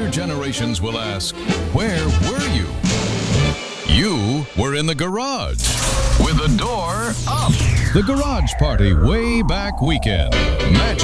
generations will ask, where were you? You were in the garage with the door up. The Garage Party Way Back Weekend. Magic